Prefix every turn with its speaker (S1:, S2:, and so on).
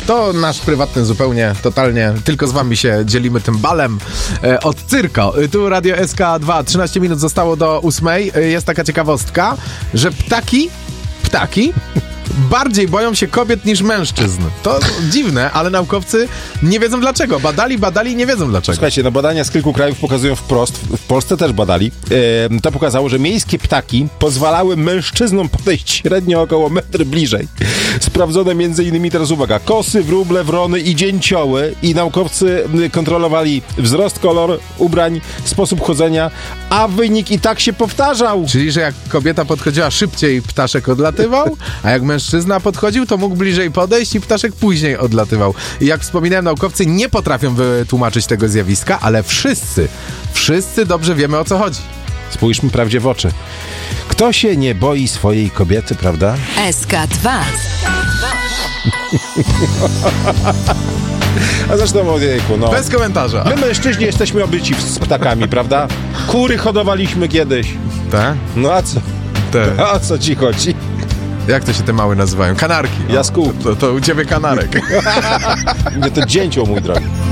S1: To nasz prywatny zupełnie, totalnie, tylko z wami się dzielimy tym balem od Cyrko. Tu Radio SK2, 13 minut zostało do 8. Jest taka ciekawostka, że ptaki bardziej boją się kobiet niż mężczyzn. To dziwne, ale naukowcy nie wiedzą dlaczego. Badali, nie wiedzą dlaczego.
S2: Słuchajcie, badania z kilku krajów pokazują wprost, w Polsce też badali, to pokazało, że miejskie ptaki pozwalały mężczyznom podejść średnio około metr bliżej. Sprawdzone m.in. teraz uwaga, kosy, wróble, wrony i dzięcioły i naukowcy kontrolowali wzrost, kolor ubrań, sposób chodzenia, a wynik i tak się powtarzał.
S1: Czyli, że jak kobieta podchodziła szybciej, ptaszek odlatywał, a jak mężczyzna podchodził, to mógł bliżej podejść i ptaszek później odlatywał. I jak wspominałem, naukowcy nie potrafią wytłumaczyć tego zjawiska, ale wszyscy dobrze wiemy, o co chodzi.
S2: Spójrzmy prawdzie w oczy. Kto się nie boi swojej kobiety, prawda?
S3: SK2.
S2: A zresztą, ojejku, no.
S1: Bez komentarza.
S2: My mężczyźni jesteśmy obyci z ptakami, prawda? Kury hodowaliśmy kiedyś.
S1: Tak?
S2: No a co?
S1: Te.
S2: A co ci chodzi?
S1: Jak to się te małe nazywają? Kanarki.
S2: Jaskółki.
S1: To u ciebie kanarek.
S2: Nie, to dzięcioł, mój drogi.